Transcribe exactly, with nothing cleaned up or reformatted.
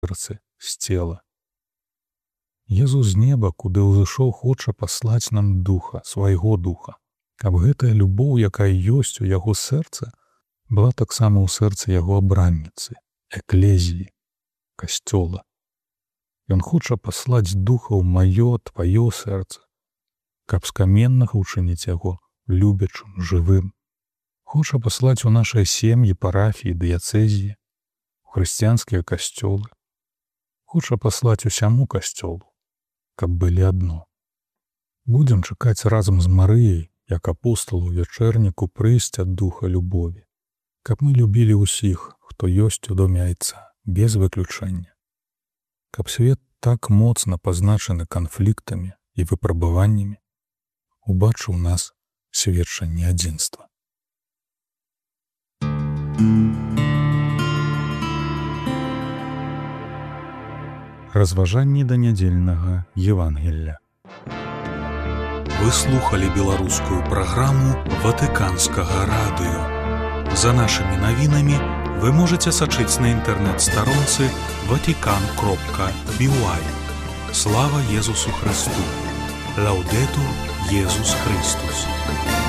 сэрцы, з цела. Езус з неба, куды ўзышоў, хоча паслаць нам духа, свайго духа, каб гэтая любоў, якая ёсць у яго сэрца, была таксама ў сэрцы яго абранніцы, эклезіі, касцёла. Ён хоча паслаць духа ў маё, тваё сэрца, каб з каменнага ўчыніць яго любячым, жывым. Хоча паслаць у нашыя сем'і, парафіі, дыяцэзіі, у хрысціянскія касцёлы. Хоча паслаць усяму касцёлу, каб былі адно. Будзем чакаць разам з Марыяй, як апостал у вячэрніку, прыйсця духа любові, каб мы любілі ўсіх, хто ёсць у доме Айца, без выключэння. Каб свет так моцна пазначаны канфліктамі і выпрабаваннямі убачыў нас сведчанне адзінства. Разважанні да нядзельнага Евангелля. Вы слухали беларускую праграму Ватыканскага радыё. За нашымі навінамі вы можете сачыць на інтэрнэт-старонцы ватикан кропка би уай. Слава Езусу Христу! Лаўдетур Езус Христус!